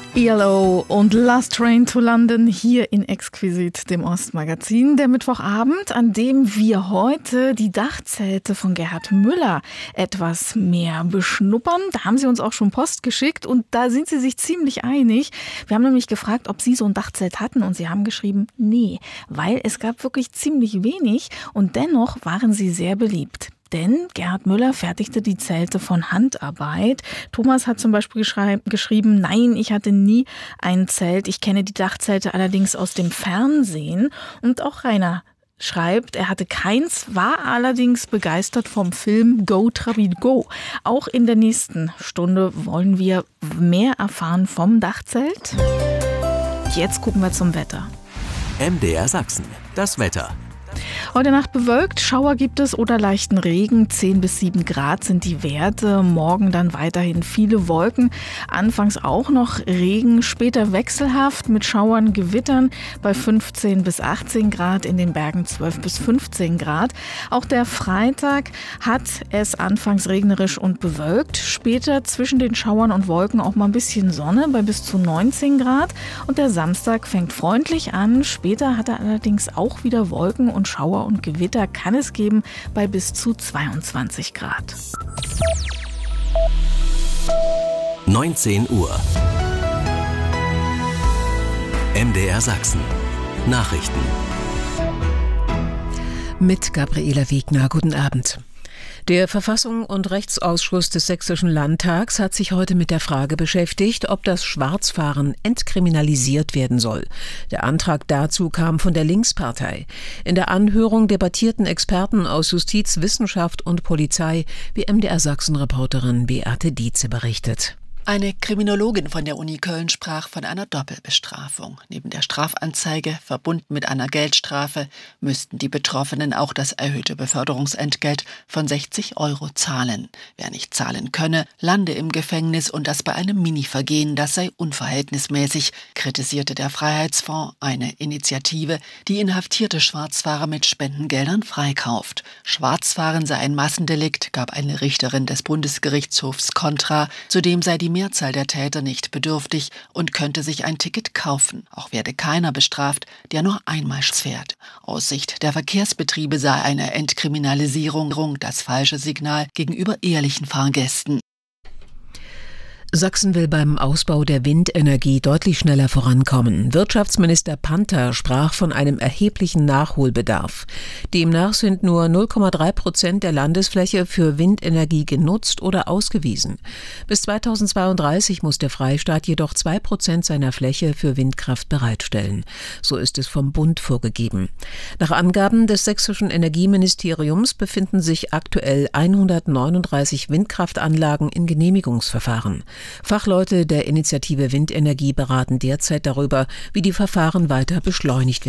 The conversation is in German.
ELO und Last Train to London hier in Exquisit, dem Ostmagazin. Der Mittwochabend, an dem wir heute die Dachzelte von Gerhard Müller etwas mehr beschnuppern. Da haben Sie uns auch schon Post geschickt und da sind Sie sich ziemlich einig. Wir haben nämlich gefragt, ob Sie so ein Dachzelt hatten und Sie haben geschrieben, nee, weil es gab wirklich ziemlich wenig und dennoch waren sie sehr beliebt. Denn Gerhard Müller fertigte die Zelte von Handarbeit. Thomas hat zum Beispiel geschrieben, nein, ich hatte nie ein Zelt. Ich kenne die Dachzelte allerdings aus dem Fernsehen. Und auch Rainer schreibt, er hatte keins, war allerdings begeistert vom Film Go Trabi Go. Auch in der nächsten Stunde wollen wir mehr erfahren vom Dachzelt. Jetzt gucken wir zum Wetter. MDR Sachsen, das Wetter. Heute Nacht bewölkt, Schauer gibt es oder leichten Regen, 10 bis 7 Grad sind die Werte. Morgen dann weiterhin viele Wolken, anfangs auch noch Regen, später wechselhaft mit Schauern, Gewittern bei 15 bis 18 Grad, in den Bergen 12 bis 15 Grad. Auch der Freitag hat es anfangs regnerisch und bewölkt, später zwischen den Schauern und Wolken auch mal ein bisschen Sonne bei bis zu 19 Grad. Und der Samstag fängt freundlich an, später hat er allerdings auch wieder Wolken und Schauer und Gewitter kann es geben bei bis zu 22 Grad. 19 Uhr. MDR Sachsen. Nachrichten. Mit Gabriela Wegner. Guten Abend. Der Verfassung- und Rechtsausschuss des Sächsischen Landtags hat sich heute mit der Frage beschäftigt, ob das Schwarzfahren entkriminalisiert werden soll. Der Antrag dazu kam von der Linkspartei. In der Anhörung debattierten Experten aus Justiz, Wissenschaft und Polizei, wie MDR Sachsen-Reporterin Beate Dietze berichtet. Eine Kriminologin von der Uni Köln sprach von einer Doppelbestrafung. Neben der Strafanzeige, verbunden mit einer Geldstrafe, müssten die Betroffenen auch das erhöhte Beförderungsentgelt von 60 € zahlen. Wer nicht zahlen könne, lande im Gefängnis und das bei einem Mini-Vergehen, das sei unverhältnismäßig, kritisierte der Freiheitsfonds, eine Initiative, die inhaftierte Schwarzfahrer mit Spendengeldern freikauft. Schwarzfahren sei ein Massendelikt, gab eine Richterin des Bundesgerichtshofs Kontra. Zudem sei die Mehrzahl der Täter nicht bedürftig und könnte sich ein Ticket kaufen. Auch werde keiner bestraft, der nur einmal fährt. Aus Sicht der Verkehrsbetriebe sei eine Entkriminalisierung das falsche Signal gegenüber ehrlichen Fahrgästen. Sachsen will beim Ausbau der Windenergie deutlich schneller vorankommen. Wirtschaftsminister Panther sprach von einem erheblichen Nachholbedarf. Demnach sind nur 0,3% der Landesfläche für Windenergie genutzt oder ausgewiesen. Bis 2032 muss der Freistaat jedoch 2% seiner Fläche für Windkraft bereitstellen. So ist es vom Bund vorgegeben. Nach Angaben des sächsischen Energieministeriums befinden sich aktuell 139 Windkraftanlagen in Genehmigungsverfahren. Fachleute der Initiative Windenergie beraten derzeit darüber, wie die Verfahren weiter beschleunigt werden.